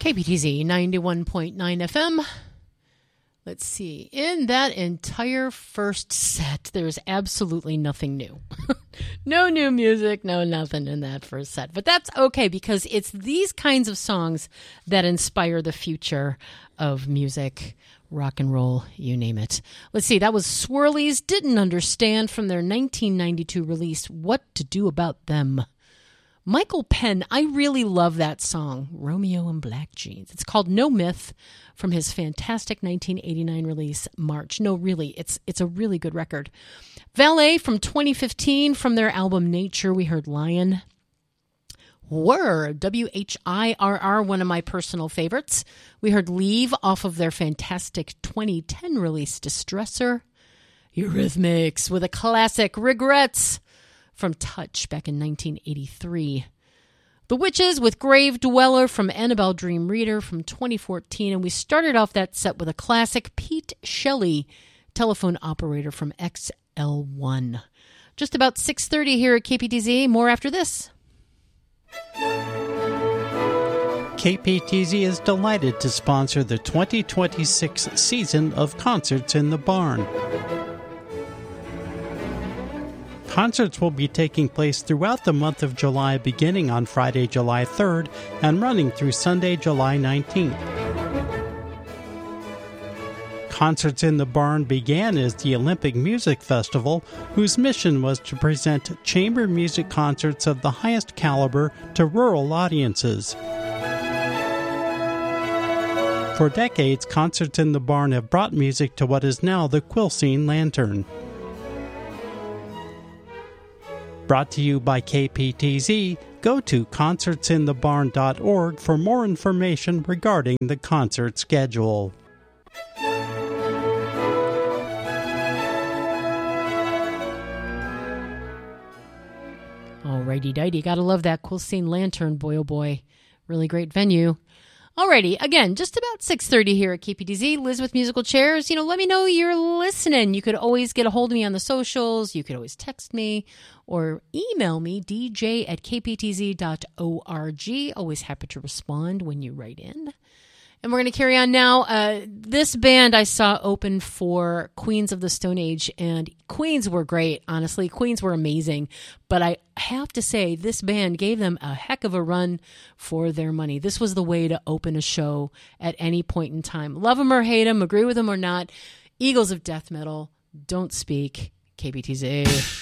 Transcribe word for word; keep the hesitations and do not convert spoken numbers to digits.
K P T Z ninety-one point nine F M. Let's see. In that entire first set, there's absolutely nothing new. No new music, no nothing in that first set. But that's okay, because it's these kinds of songs that inspire the future of music, rock and roll, you name it. Let's see. That was Swirlies, Didn't Understand, from their nineteen ninety-two release, What to Do About Them. Michael Penn, I really love that song, Romeo and Black Jeans. It's called No Myth, from his fantastic nineteen eighty-nine release, March. No, really, it's it's a really good record. Valet from twenty fifteen, from their album Nature, we heard Lion. Whirr, W H I R R, one of my personal favorites. We heard Leave off of their fantastic twenty ten release, Distressor. Eurythmics with a classic, Regrets, from Touch back in nineteen eighty-three. The Witches with Grave Dweller from Annabelle Dream Reader from twenty fourteen. And we started off that set with a classic, Pete Shelley, Telephone Operator from X L one. Just about six thirty here at K P T Z. More after this. K P T Z is delighted to sponsor the twenty twenty-six season of Concerts in the Barn. Concerts will be taking place throughout the month of July, beginning on Friday, July third, and running through Sunday, July nineteenth. Concerts in the Barn began as the Olympic Music Festival, whose mission was to present chamber music concerts of the highest caliber to rural audiences. For decades, Concerts in the Barn have brought music to what is now the Quilcene Lantern. Brought to you by K P T Z, go to concerts in the barn dot org for more information regarding the concert schedule. Alrighty-dighty, gotta love that Quilcene Lantern, boy oh boy. Really great venue. Alrighty, again, just about six thirty here at K P T Z. Liz with Musical Chairs. You know, let me know you're listening. You could always get a hold of me on the socials. You could always text me or email me, d j at k p t z dot org. Always happy to respond when you write in. And we're going to carry on now. Uh, this band I saw open for Queens of the Stone Age, and Queens were great, honestly. Queens were amazing. But I have to say, this band gave them a heck of a run for their money. This was the way to open a show at any point in time. Love them or hate them, agree with them or not. Eagles of Death Metal, Don't Speak, K P T Z.